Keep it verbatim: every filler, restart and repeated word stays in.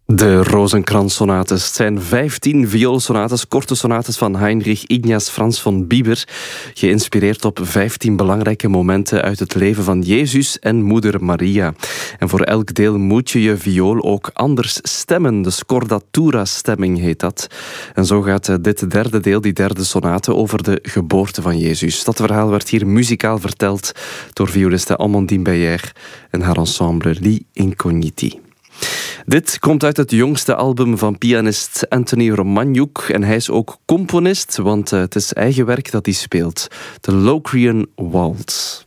De Rozenkrans-sonates. Het zijn vijftien vioolsonates, korte sonates van Heinrich Ignaz Franz von Bieber, geïnspireerd op vijftien belangrijke momenten uit het leven van Jezus en moeder Maria. En voor elk deel moet je je viool ook anders stemmen. De scordatura-stemming heet dat. En zo gaat dit derde deel, die derde sonate, over de geboorte van Jezus. Dat verhaal werd hier muzikaal verteld door violiste Amandine Beyer en haar ensemble Li Incogniti. Dit komt uit het jongste album van pianist Anthony Romaniuk. En hij is ook componist, want het is eigen werk dat hij speelt. De Locrian Waltz.